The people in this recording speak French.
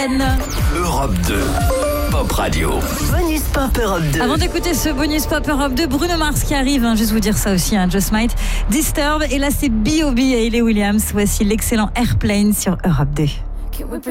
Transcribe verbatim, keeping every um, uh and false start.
week-end. Europe deux, Pop Radio. Bonus Pop Europe deux. Avant d'écouter ce bonus Pop Europe deux, Bruno Mars qui arrive, hein, juste vous dire ça aussi, hein, Just Might, Disturb, et là c'est B O B et Hayley Williams. Voici l'excellent Airplane sur Europe deux.